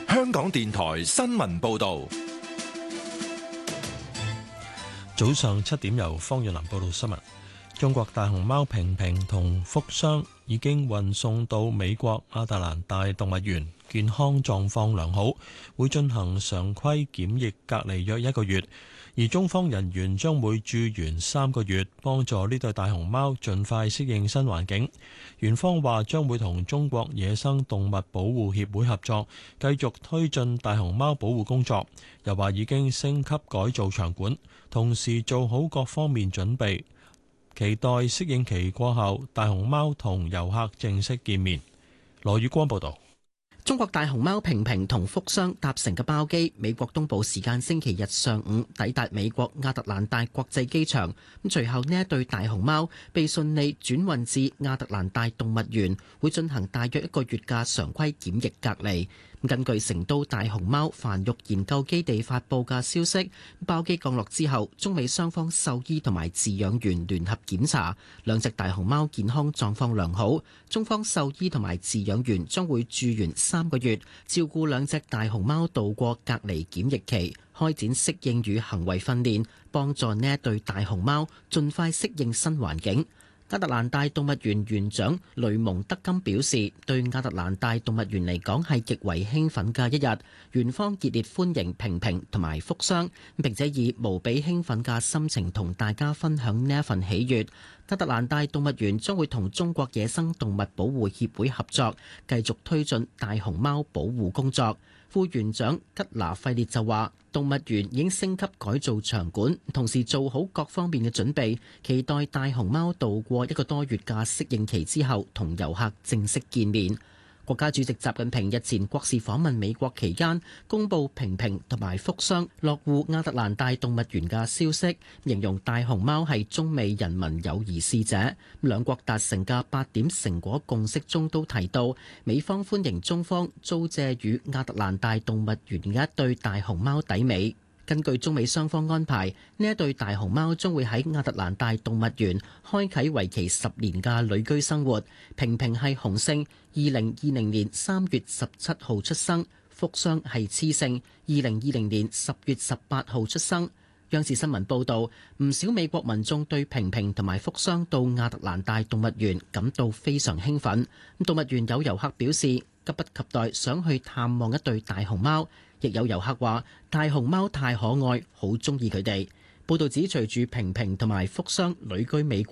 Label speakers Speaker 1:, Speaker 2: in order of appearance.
Speaker 1: 香港電台新聞報道。
Speaker 2: 早上7點，由方遠林報道新聞。中國大熊貓平平同福箱已經運送到美國亞特蘭大動物園，健康狀況良好，會進行常規檢疫隔離約1個月。而中方人員將會駐園3個月，幫助呢對大熊貓盡快適應新環境。園方話將會同中國野生動物保護協會合作，繼續推進大熊貓保護工作。又話已經升級改造場館，同時做好各方面準備，期待適應期過後，大熊貓同遊客正式見面。羅宇光報道。
Speaker 3: 中國大熊貓平平同福箱搭乘嘅包機，美國東部時間星期日上午抵達美國亞特蘭大國際機場。隨後呢一對大熊貓被順利轉運至亞特蘭大動物園，會進行大約1個月嘅常規檢疫隔離。根據成都大熊貓繁育研究基地發布嘅消息，包機降落之後，中美雙方獸醫同埋飼養員聯合檢查，兩隻大熊貓健康狀況良好。中方獸醫同埋飼養員將會駐園3個月，照顧兩隻大熊貓度過隔離檢疫期，開展適應與行為訓練，幫助呢一對大熊貓盡快適應新環境。亞特蘭大動物園園長雷蒙德金表示，對亞特蘭大動物園嚟講係極為興奮嘅一日，園方熱烈歡迎平平同埋福箱，並且以無比興奮嘅心情同大家分享呢一份喜悅。亞特蘭大動物園將會同中國野生動物保護協會合作，繼續推進大熊貓保護工作。副園長吉拿費列就話，動物園已經升級改造場館，同時做好各方面嘅準備，期待大熊貓度過1個多月嘅適應期之後，同遊客正式見面。國家主席習近平日前國事訪問美國期間，公布平平同埋福箱落戶亞特蘭大動物園嘅消息，形容大熊貓係中美人民友誼使者。兩國達成嘅8點成果共識中都提到，美方歡迎中方租借與亞特蘭大動物園嘅一對大熊貓抵美。根據中美雙方安排，呢一對大熊貓將會喺亞特蘭大動物園開啓為期10年嘅旅居生活。平平係雄性，2020年3月17號出生；福箱係雌性，2020年10月18號出生。央視新聞報導，唔少美國民眾對平平同埋福箱到亞特蘭大動物園感到非常興奮。動物園有遊客表示，急不及待想去探望一對大熊貓。亦有遊客話大熊貓太可愛，好中意佢哋。報道指隨住平平同埋福箱旅居美國。